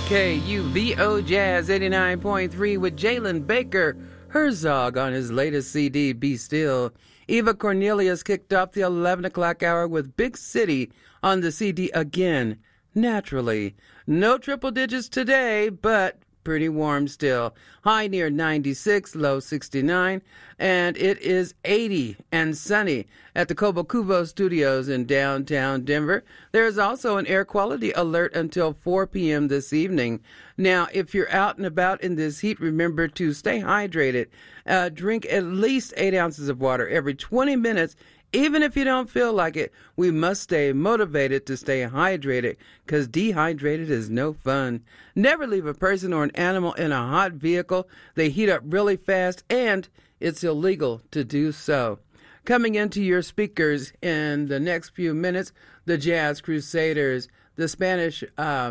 KUVO Jazz 89.3 with Jalen Baker Herzog on his latest CD, Be Still. Eva Cornelius kicked off the 11 o'clock hour with Big City on the CD again, Naturally. No triple digits today, but pretty warm still. High near 96, low 69, and it is 80 and sunny at the Kobo Kubo Studios in downtown Denver. There is also an air quality alert until 4 p.m. this evening. Now, if you're out and about in this heat, remember to stay hydrated. Drink at least 8 ounces of water every 20 minutes. Even if you don't feel like it, we must stay motivated to stay hydrated, because dehydrated is no fun. Never leave a person or an animal in a hot vehicle. They heat up really fast, and it's illegal to do so. Coming into your speakers in the next few minutes, the Jazz Crusaders, the Spanish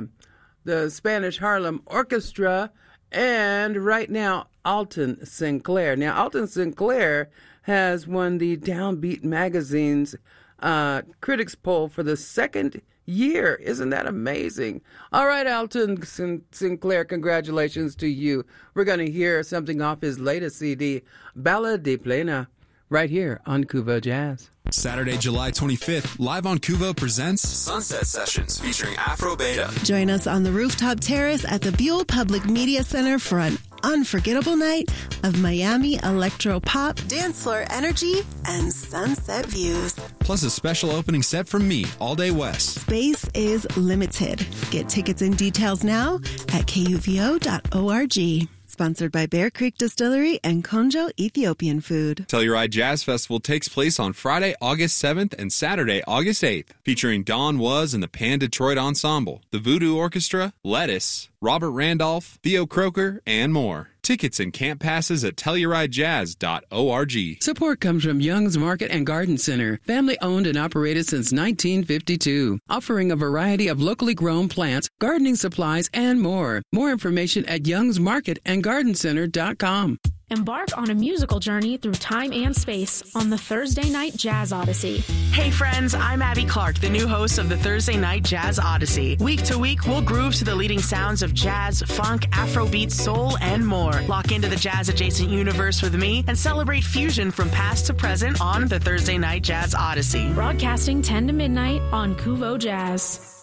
Harlem Orchestra, and right now, Alton Sinclair. Now, Alton Sinclair has won the Downbeat Magazine's critics poll for the second year. Isn't that amazing? All right, Alton Sinclair, congratulations to you. We're going to hear something off his latest CD, Balla de Plena, right here on Kuvo Jazz. Saturday, July 25th, live on Kuvo presents Sunset Sessions featuring Afro Beta. Join us on the rooftop terrace at the Buell Public Media Center for an unforgettable night of Miami electro pop, dance floor energy, and sunset views. Plus a special opening set from me, All Day West. Space is limited. Get tickets and details now at kuvo.org. Sponsored by Bear Creek Distillery and Konjo Ethiopian Food. Telluride Jazz Festival takes place on Friday, August 7th and Saturday, August 8th, featuring Don Was and the Pan Detroit Ensemble, the Voodoo Orchestra, Lettuce, Robert Randolph, Theo Croker, and more. Tickets and camp passes at TellurideJazz.org. Support comes from Young's Market and Garden Center, family owned and operated since 1952, offering a variety of locally grown plants, gardening supplies, and more. More information at youngsmarketandgardencenter.com. Embark on a musical journey through time and space on the Thursday Night Jazz Odyssey. Hey friends, I'm Abby Clark, the new host of the Thursday Night Jazz Odyssey. Week to week, we'll groove to the leading sounds of jazz, funk, Afrobeat, soul, and more. Lock into the jazz-adjacent universe with me and celebrate fusion from past to present on the Thursday Night Jazz Odyssey. Broadcasting 10 to midnight on Kuvo Jazz.